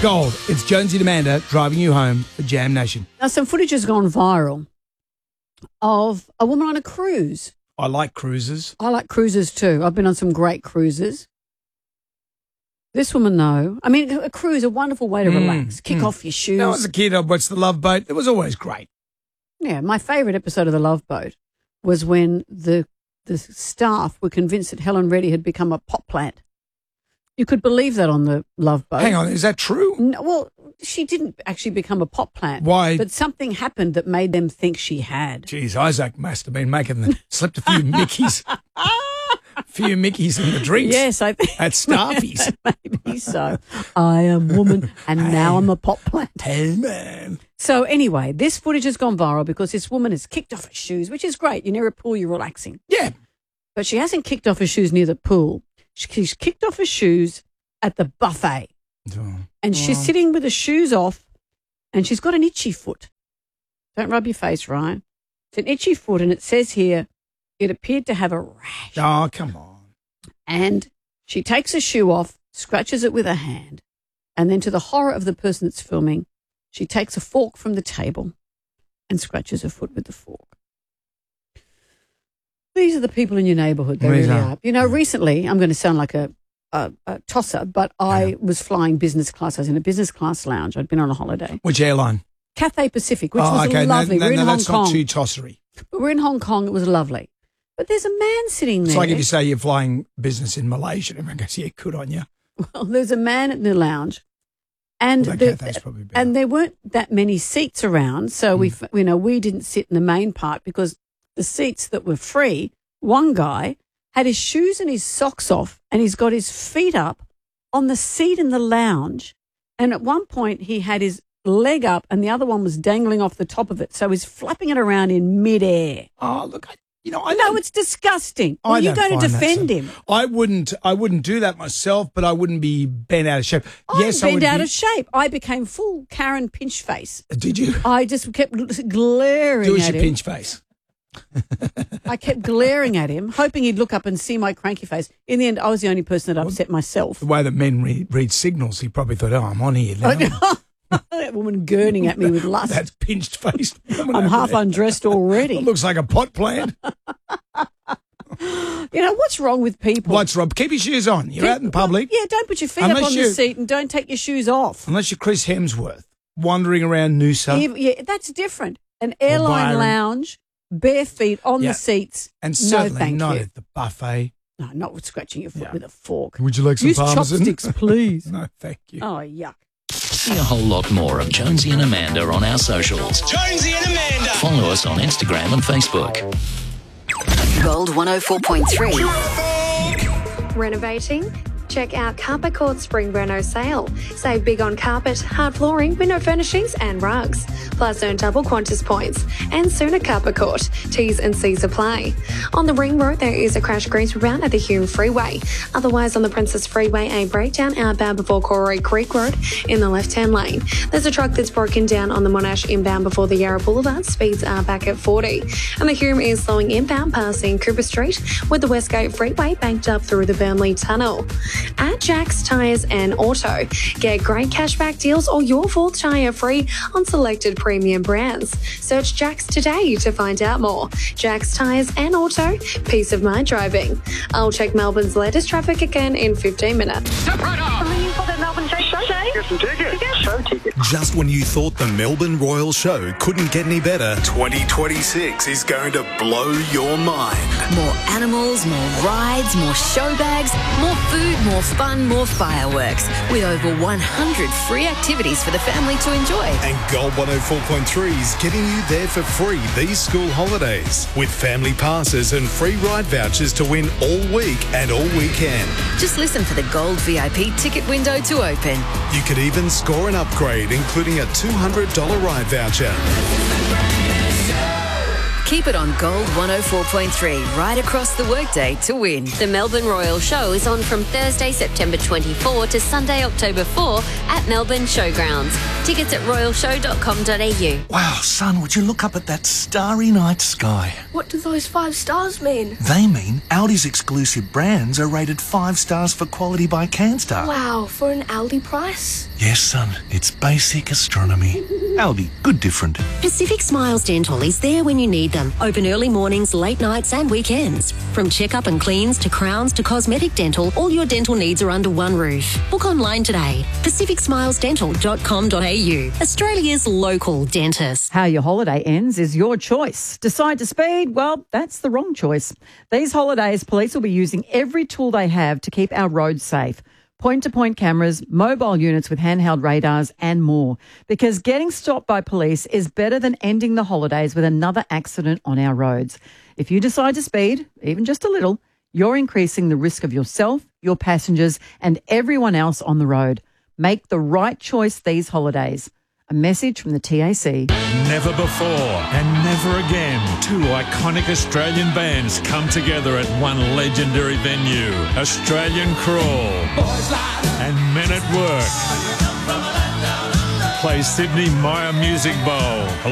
Gold, it's Jonesy and Amanda driving you home for Jam Nation. Now, some footage has gone viral of a woman on a cruise. I like cruises. I like cruises too. I've been on some great cruises. This woman, though, I mean, a cruise, a wonderful way to relax, kick off your shoes. Now, as a kid, I'd watch The Love Boat. It was always great. Yeah, my favourite episode of The Love Boat was when the staff were convinced that Helen Reddy had become a pot plant. You could believe that on The Love Boat. Hang on, is that true? No, well, she didn't actually become a pot plant. Why? But something happened that made them think she had. Geez, Isaac must have been slipped a few Mickeys. In the drinks. Yes, I think. At Starfies. Maybe so. I am woman and now I'm a pot plant. Hey, man. So anyway, this footage has gone viral because this woman has kicked off her shoes, which is great. You're near a pool, you're relaxing. Yeah. But she hasn't kicked off her shoes near the pool. She's kicked off her shoes at the buffet. And she's sitting with her shoes off and she's got an itchy foot. Don't rub your face, Ryan. It's an itchy foot and it says here it appeared to have a rash. Oh, come on. And she takes her shoe off, scratches it with her hand, and then to the horror of the person that's filming, she takes a fork from the table and scratches her foot with the fork. These are the people in your neighbourhood. They really are. You know, recently, I'm going to sound like a tosser, but I was flying business class. I was in a business class lounge. I'd been on a holiday. Which airline? Cathay Pacific, which was lovely. No, we're in Hong that's Kong. not too tossery. But we're in Hong Kong. It was lovely. But there's a man sitting there. It's like if you say you're flying business in Malaysia, everyone goes, yeah, good on you. Well, there's a man in the lounge. And, and there weren't that many seats around, so we didn't sit in the main part because the seats that were free, one guy had his shoes and his socks off and he's got his feet up on the seat in the lounge. And at one point he had his leg up and the other one was dangling off the top of it. So he's flapping it around in midair. Oh, look, I know it's disgusting. Well, you're going to defend him. I wouldn't do that myself, but I wouldn't be bent out of shape. Yes, bent out of shape. I became full Karen pinch face. Did you? I just kept glaring at him. Do as you pinch face. I kept glaring at him, hoping he'd look up and see my cranky face. In the end, I was the only person that upset myself. The way that men read signals, he probably thought, oh, I'm on here now. That woman gurning at me with lust. That's pinched face. I'm half undressed already. It looks like a pot plant. You know, what's wrong with people? What's wrong? Keep your shoes on. You're out in public. Yeah, don't put your feet up on the seat and don't take your shoes off. Unless you're Chris Hemsworth wandering around Noosa. Yeah, that's different. An airline lounge, bare feet on the seats. And certainly no, thank not you. at the buffet. No, not with scratching your foot with a fork. Would you like some parmesan? Use chopsticks, please. No, thank you. Oh, yuck. See a whole lot more of Jonesy and Amanda on our socials. Jonesy and Amanda. Follow us on Instagram and Facebook. Gold 104.3. Renovating? Check out Carpet Court Spring Reno sale. Save big on carpet, hard flooring, window furnishings and rugs. Plus earn double Qantas points. And soon at Carpet Court. T's and C's apply. On the Ring Road, there is a crash grease rebound at the Hume Freeway. Otherwise, on the Princess Freeway, a breakdown outbound before Corey Creek Road in the left-hand lane. There's a truck that's broken down on the Monash inbound before the Yarra Boulevard. Speeds are back at 40. And the Hume is slowing inbound passing Cooper Street with the Westgate Freeway banked up through the Burnley Tunnel. At Jack's Tyres and Auto, get great cashback deals or your fourth tyre free on selected premium brands. Search Jack's today to find out more. Jack's Tyres and Auto, peace of mind driving. I'll check Melbourne's latest traffic again in 15 minutes. For the Melbourne Show? Get some tickets. Show tickets. Just when you thought the Melbourne Royal Show couldn't get any better, 2026 is going to blow your mind. More animals, more rides, more show bags, more food, more fun, more fireworks. With over 100 free activities for the family to enjoy. And Gold 104.3 is getting you there for free these school holidays. With family passes and free ride vouchers to win all week and all weekend. Just listen for the Gold VIP ticket window to open. You could even score an upgrade, including a $200 ride voucher. Keep it on Gold 104.3 right across the workday to win. The Melbourne Royal Show is on from Thursday, September 24 to Sunday, October 4 at Melbourne Showgrounds. Tickets at royalshow.com.au. Wow, son, would you look up at that starry night sky? What do those 5 stars mean? They mean Audi's exclusive brands are rated 5 stars for quality by CanStar. Wow, for an Aldi price? Yes, son, it's basic astronomy. Aldi, good different. Pacific Smiles Dental is there when you need them. Open early mornings, late nights and weekends. From checkup and cleans to crowns to cosmetic dental, all your dental needs are under one roof. Book online today. pacificsmilesdental.com.au. Australia's local dentist. How your holiday ends is your choice. Decide to speed? Well, that's the wrong choice. These holidays, police will be using every tool they have to keep our roads safe. Point-to-point cameras, mobile units with handheld radars and more. Because getting stopped by police is better than ending the holidays with another accident on our roads. If you decide to speed, even just a little, you're increasing the risk of yourself, your passengers and everyone else on the road. Make the right choice these holidays. A message from the TAC. Never before and never again, 2 iconic Australian bands come together at one legendary venue. Australian Crawl and Men at Work play Sydney Myer Music Bowl.